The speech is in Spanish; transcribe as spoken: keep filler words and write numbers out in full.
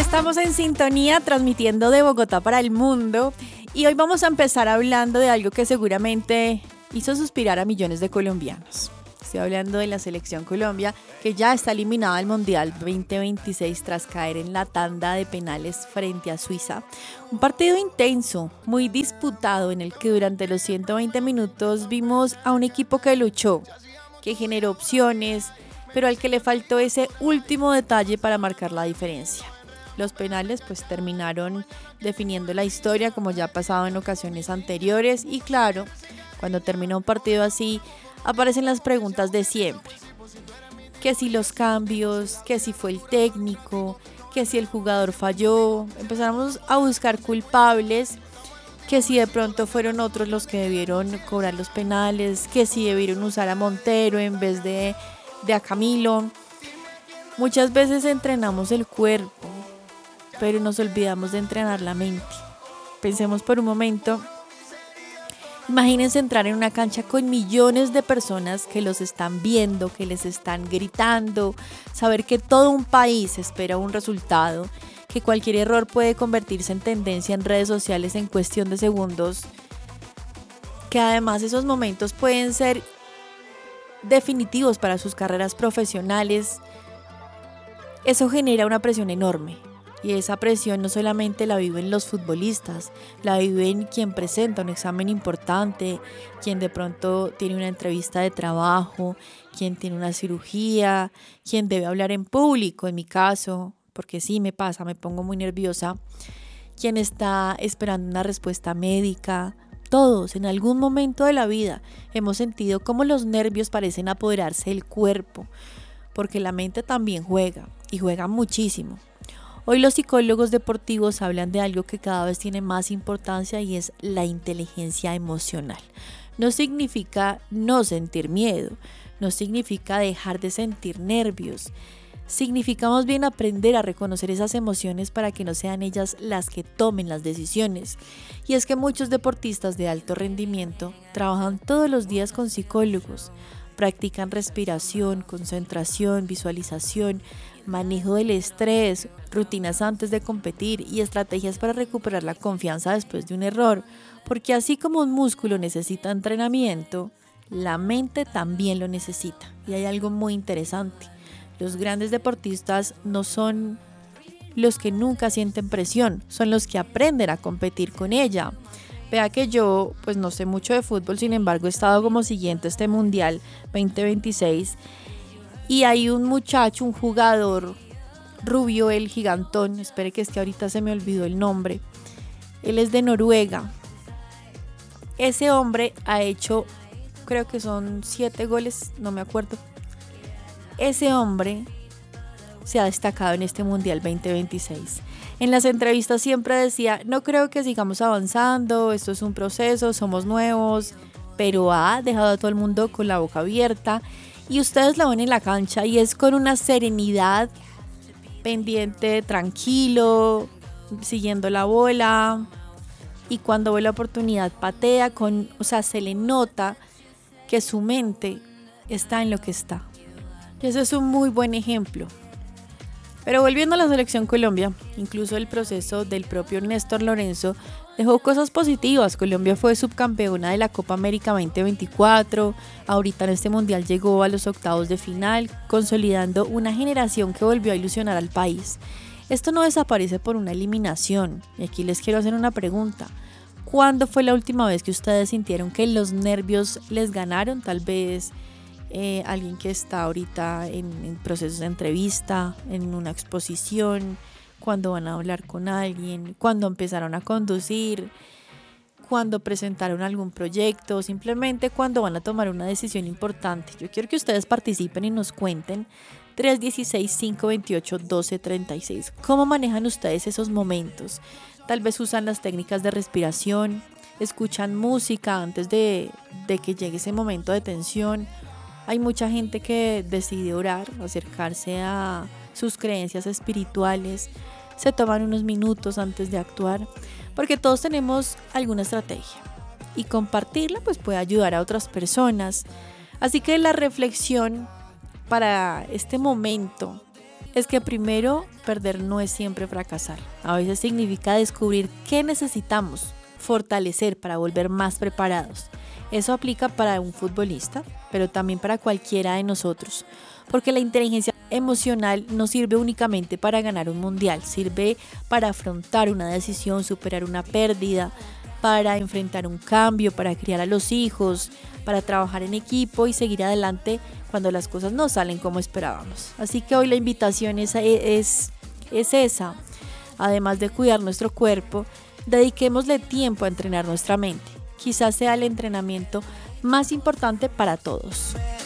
Estamos en sintonía transmitiendo de Bogotá para el mundo y hoy vamos a empezar hablando de algo que seguramente hizo suspirar a millones de colombianos. Estoy hablando de la selección Colombia, que ya está eliminada del Mundial veinte veintiséis tras caer en la tanda de penales frente a Suiza. Un partido intenso, muy disputado, en el que durante los ciento veinte minutos vimos a un equipo que luchó, que generó opciones, pero al que le faltó ese último detalle para marcar la diferencia. Los penales pues terminaron definiendo la historia, como ya ha pasado en ocasiones anteriores, y claro, cuando termina un partido así, aparecen las preguntas de siempre. Que si los cambios, que si fue el técnico, que si el jugador falló. Empezamos a buscar culpables, que si de pronto fueron otros los que debieron cobrar los penales, que si debieron usar a Montero en vez de, de a Camilo. Muchas veces entrenamos el cuerpo, pero nos olvidamos de entrenar la mente. Pensemos por un momento. Imagínense entrar en una cancha con millones de personas que los están viendo, que les están gritando, saber que todo un país espera un resultado, que cualquier error puede convertirse en tendencia en redes sociales en cuestión de segundos, que además esos momentos pueden ser definitivos para sus carreras profesionales. Eso genera una presión enorme. Y esa presión no solamente la viven los futbolistas, la viven quien presenta un examen importante, quien de pronto tiene una entrevista de trabajo, quien tiene una cirugía, quien debe hablar en público, en mi caso, porque sí me pasa, me pongo muy nerviosa, quien está esperando una respuesta médica. Todos en algún momento de la vida hemos sentido cómo los nervios parecen apoderarse del cuerpo, porque la mente también juega, y juega muchísimo. Hoy los psicólogos deportivos hablan de algo que cada vez tiene más importancia y es la inteligencia emocional. No significa no sentir miedo, no significa dejar de sentir nervios. Significa más bien aprender a reconocer esas emociones para que no sean ellas las que tomen las decisiones. Y es que muchos deportistas de alto rendimiento trabajan todos los días con psicólogos. Practican respiración, concentración, visualización, manejo del estrés, rutinas antes de competir y estrategias para recuperar la confianza después de un error. Porque así como un músculo necesita entrenamiento, la mente también lo necesita. Y hay algo muy interesante. Los grandes deportistas no son los que nunca sienten presión, son los que aprenden a competir con ella. Vea que yo pues no sé mucho de fútbol, sin embargo he estado como siguiente este Mundial veinte veintiséis y hay un muchacho, un jugador rubio, el gigantón, espere que es que ahorita se me olvidó el nombre, él es de Noruega. Ese hombre ha hecho, creo que son siete goles, no me acuerdo. Ese hombre se ha destacado en este Mundial veinte veintiséis. En las entrevistas siempre decía, no creo que sigamos avanzando, esto es un proceso, somos nuevos, pero ha dejado a todo el mundo con la boca abierta y ustedes lo ven en la cancha y es con una serenidad, pendiente, tranquilo, siguiendo la bola y cuando ve la oportunidad patea, con, o sea, se le nota que su mente está en lo que está. Y ese es un muy buen ejemplo. Pero volviendo a la selección Colombia, incluso el proceso del propio Néstor Lorenzo dejó cosas positivas. Colombia fue subcampeona de la Copa América veinte veinticuatro, ahorita en este mundial llegó a los octavos de final, consolidando una generación que volvió a ilusionar al país. Esto no desaparece por una eliminación, y aquí les quiero hacer una pregunta. ¿Cuándo fue la última vez que ustedes sintieron que los nervios les ganaron? Tal vez Eh, alguien que está ahorita en, en procesos de entrevista, en una exposición, cuando van a hablar con alguien, cuando empezaron a conducir, cuando presentaron algún proyecto, simplemente cuando van a tomar una decisión importante. Yo quiero que ustedes participen y nos cuenten. Tres uno seis, cinco dos ocho, uno dos tres seis. ¿Cómo manejan ustedes esos momentos? Tal vez usan las técnicas de respiración, escuchan música antes de, de que llegue ese momento de tensión. Hay mucha gente que decide orar, acercarse a sus creencias espirituales, se toman unos minutos antes de actuar, porque todos tenemos alguna estrategia y compartirla pues puede ayudar a otras personas. Así que la reflexión para este momento Es que primero, perder no es siempre fracasar. A veces significa descubrir qué necesitamos fortalecer para volver más preparados. Eso aplica para un futbolista, pero también para cualquiera de nosotros, porque la inteligencia emocional no sirve únicamente para ganar un mundial, sirve para afrontar una decisión, superar una pérdida, para enfrentar un cambio, para criar a los hijos, para trabajar en equipo y seguir adelante cuando las cosas no salen como esperábamos. Así que hoy la invitación es, es, es esa. Además de cuidar nuestro cuerpo, dediquémosle tiempo a entrenar nuestra mente. Quizás sea el entrenamiento más importante para todos.